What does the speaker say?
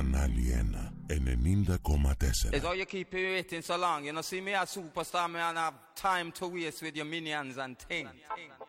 Κανάλι 1, 90,4. It's how you keep me waiting so long. You know, see me a superstar, man, I have time to waste with your minions and things.